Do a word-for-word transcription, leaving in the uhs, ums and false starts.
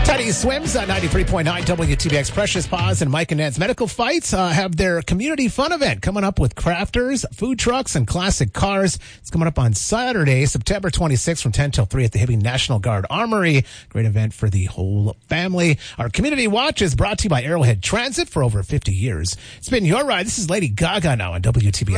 Tiny Swims at ninety-three point nine W T B X. Precious Paws and Mike and Ned's Medical Fights uh, have their community fun event coming up with crafters, food trucks, and classic cars. It's coming up on Saturday, September twenty-sixth from ten till three at the Hibbing National Guard Armory. Great event for the whole family. Our Community Watch is brought to you by Arrowhead Transit for over fifty years. It's been your ride. This is Lady Gaga now on W T B X.